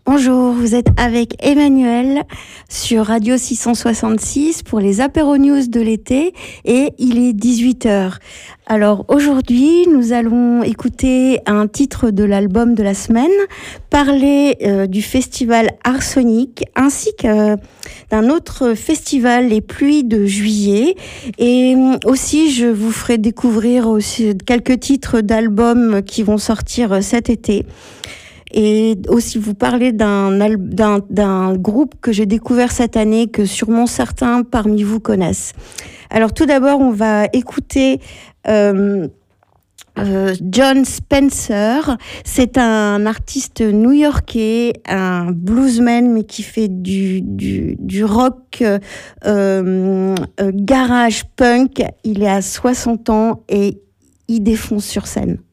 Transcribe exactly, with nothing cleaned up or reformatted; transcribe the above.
Bonjour, vous êtes avec Emmanuel sur Radio six cent soixante-six pour les apéro news de l'été et il est dix-huit heures. Alors aujourd'hui, nous allons écouter un titre de l'album de la semaine, parler euh, du festival Arsonic ainsi que d'un autre festival, les Pluies de juillet, et aussi je vous ferai découvrir aussi quelques titres d'albums qui vont sortir cet été. Et aussi vous parler d'un, d'un, d'un groupe que j'ai découvert cette année, que sûrement certains parmi vous connaissent. Alors tout d'abord, on va écouter euh, euh, Jon Spencer. C'est un artiste new-yorkais, un bluesman, mais qui fait du, du, du rock euh, euh, garage punk. Il est à soixante ans et il défonce sur scène.